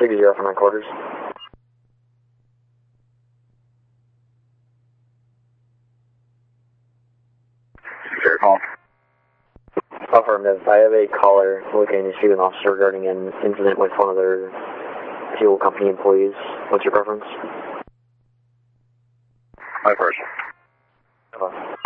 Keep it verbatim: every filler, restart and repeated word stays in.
six zero for my quarters. Sure, call. Affirmative. I have a caller looking to speak with an officer regarding an incident with one of their fuel company employees. What's your preference? My first. Okay.